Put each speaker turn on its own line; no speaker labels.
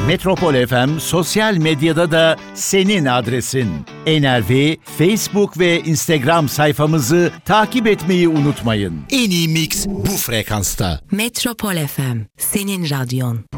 Metropol FM sosyal medyada da senin adresin. NRV Facebook ve Instagram sayfamızı takip etmeyi unutmayın. En iyi mix bu frekansta.
Metropol FM, senin radyon.